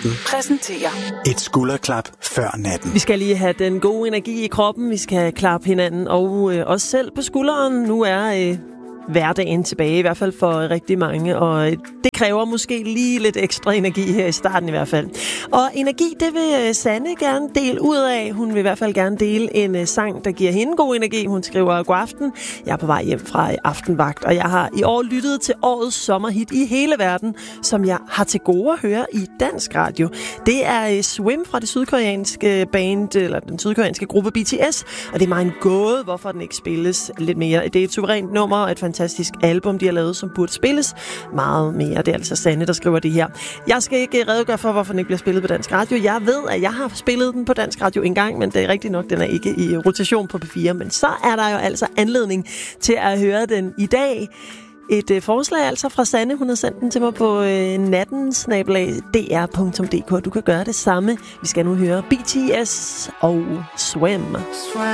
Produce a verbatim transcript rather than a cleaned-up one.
natten præsenterer et skulderklap før natten. Vi skal lige have den gode energi i kroppen. Vi skal klappe hinanden og øh, os selv på skulderen. Nu er øh, hverdagen tilbage, i hvert fald for rigtig mange. Og øh, det kræver måske lige lidt ekstra energi her i starten i hvert fald. Og energi, det vil øh, Sanne gerne dele ud af. Hun vil i hvert fald gerne dele en øh, sang, der giver hende god energi. Hun skriver: god aften. Jeg er på vej hjem fra øh, aftenvagt, og jeg har i år lyttet til årets sommerhit i hele verden, som jeg har til gode at høre i dansk radio. Det er øh, Swim fra det sydkoreanske band, eller den sydkoreanske gruppe B T S, og det er mig en gåde, hvorfor den ikke spilles lidt mere. Det er et suverænt nummer og et fantastisk album, de har lavet, som burde spilles meget mere. Det er altså Sanne, der skriver det her. Jeg skal ikke redegøre for, hvorfor den ikke bliver spillet på dansk radio. Jeg ved, at jeg har spillet den på dansk radio en gang, men det er rigtigt nok, den er ikke i rotation på P fire. Men så er der jo altså anledning til at høre den i dag. Et øh, forslag altså fra Sanne. Hun har sendt den til mig på øh, natten snabel-a d r punktum d k. Du kan gøre det samme. Vi skal nu høre B T S og Swim.